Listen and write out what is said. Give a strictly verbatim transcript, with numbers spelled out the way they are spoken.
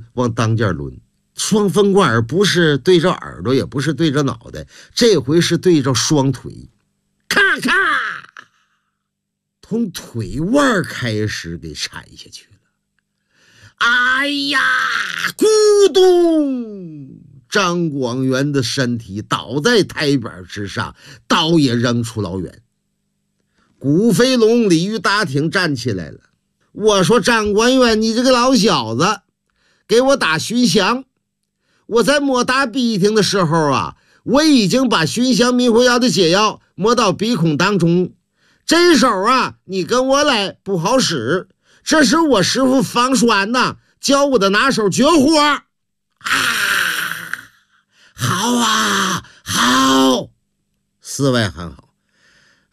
往当间抡。双风棍不是对着耳朵，也不是对着脑袋，这回是对着双腿，咔咔，从腿腕开始给铲下去了。哎呀，咕咚！张广元的身体倒在台板之上，刀也扔出老远。古飞龙、李玉打挺站起来了。我说张广元，你这个老小子，给我打熏香。我在摸大鼻涕的时候啊，我已经把熏香迷魂药的解药摸到鼻孔当中。这手啊，你跟我来不好使，这是我师傅方栓呐教我的拿手绝活。啊，好啊，好！四位很好。